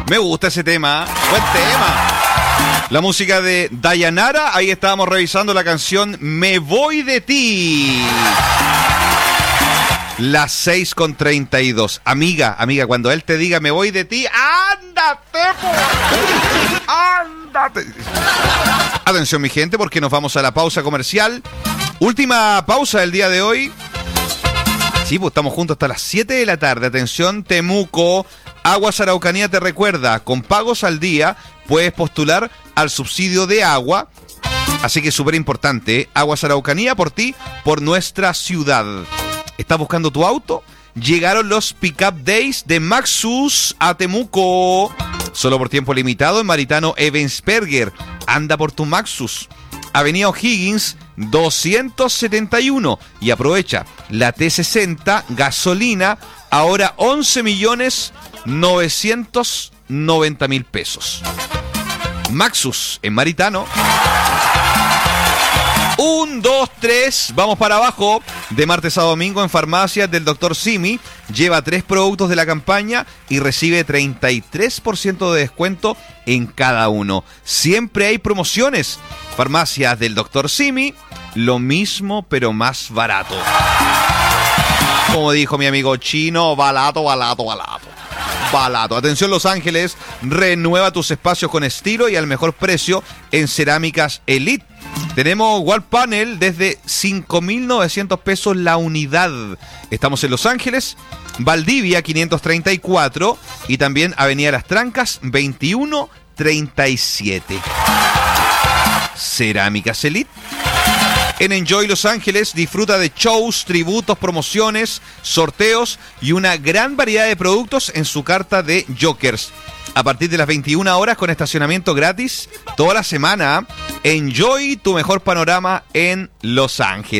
Me gusta ese tema. Buen tema. La música de Dayanara. Ahí estábamos revisando la canción Me Voy de Ti. Las 6:32. Amiga, cuando él te diga me voy de ti, ¡ándate! ¡Ándate! Atención, mi gente, porque nos vamos a la pausa comercial. Última pausa del día de hoy. Sí, pues estamos juntos hasta las 7 de la tarde. Atención, Temuco. Aguas Araucanía te recuerda, con pagos al día puedes postular al subsidio de agua. Así que es súper importante, Aguas Araucanía por ti, por nuestra ciudad. ¿Estás buscando tu auto? Llegaron los Pickup Days de Maxus a Temuco. Solo por tiempo limitado en Maritano Ebensperger. Anda por tu Maxus. Avenida O'Higgins 271. Y aprovecha la T60 gasolina, ahora 11.990.000 pesos. Maxus en Maritano. 1, 2, 3, vamos para abajo. De martes a domingo en farmacias del Dr. Simi. Lleva 3 productos de la campaña y recibe 33% de descuento en cada uno. Siempre hay promociones. Farmacias del Dr. Simi, lo mismo pero más barato. Como dijo mi amigo chino, barato. Atención Los Ángeles, renueva tus espacios con estilo y al mejor precio en Cerámicas Elite. Tenemos wall panel desde 5.900 pesos la unidad. Estamos en Los Ángeles, Valdivia 534 y también Avenida Las Trancas 2137. Cerámicas Elite. En Enjoy Los Ángeles disfruta de shows, tributos, promociones, sorteos y una gran variedad de productos en su carta de Jokers. A partir de las 21 horas con estacionamiento gratis toda la semana. Enjoy tu mejor panorama en Los Ángeles.